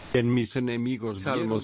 en mis enemigos. Salmo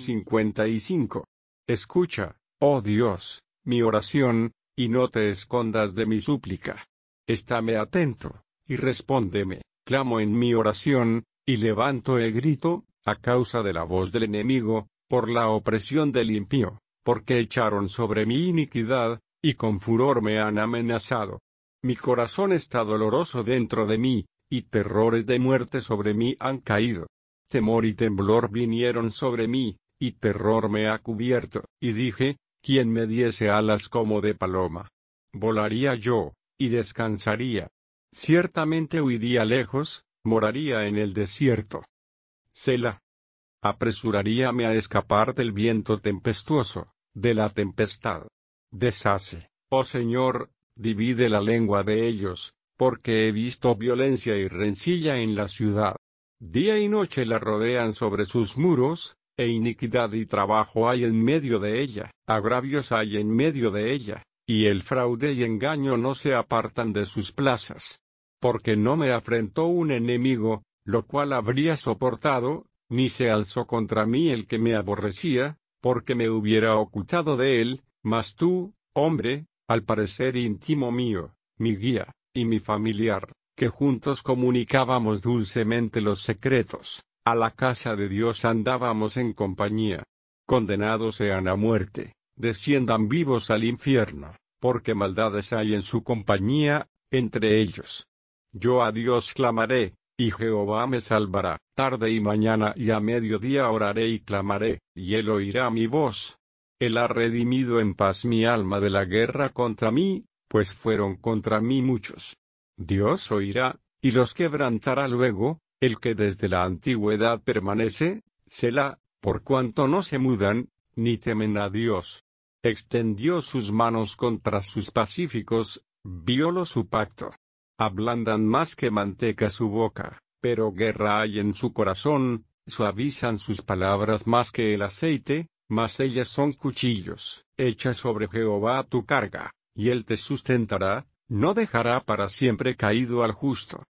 55. Escucha, oh Dios, mi oración, y no te escondas de mi súplica. Estáme atento, y respóndeme. Clamo en mi oración, y levanto el grito, a causa de la voz del enemigo, por la opresión del impío, porque echaron sobre mí iniquidad, y con furor me han amenazado. Mi corazón está doloroso dentro de mí, y terrores de muerte sobre mí han caído. Temor y temblor vinieron sobre mí, y terror me ha cubierto, y dije, ¿quién me diese alas como de paloma? Volaría yo, y descansaría. Ciertamente huiría lejos, moraría en el desierto. Selah. Apresuraríame a escapar del viento tempestuoso, de la tempestad. Deshace, oh Señor, divide la lengua de ellos, porque he visto violencia y rencilla en la ciudad. Día y noche la rodean sobre sus muros, e iniquidad y trabajo hay en medio de ella, agravios hay en medio de ella, y el fraude y engaño no se apartan de sus plazas. Porque no me afrentó un enemigo, lo cual habría soportado, ni se alzó contra mí el que me aborrecía, porque me hubiera ocultado de él, mas tú, hombre, al parecer íntimo mío, mi guía, y mi familiar, que juntos comunicábamos dulcemente los secretos, a la casa de Dios andábamos en compañía. Condenados sean a muerte, desciendan vivos al infierno, porque maldades hay en su compañía, entre ellos. Yo a Dios clamaré, y Jehová me salvará. Tarde y mañana y a mediodía oraré y clamaré, y él oirá mi voz. Él ha redimido en paz mi alma de la guerra contra mí, pues fueron contra mí muchos. Dios oirá, y los quebrantará luego, el que desde la antigüedad permanece, Selah, por cuanto no se mudan, ni temen a Dios. Extendió sus manos contra sus pacíficos, violó su pacto. Ablandan más que manteca su boca, pero guerra hay en su corazón, suavizan sus palabras más que el aceite, mas ellas son cuchillos. Echa sobre Jehová tu carga, y él te sustentará, no dejará para siempre caído al justo.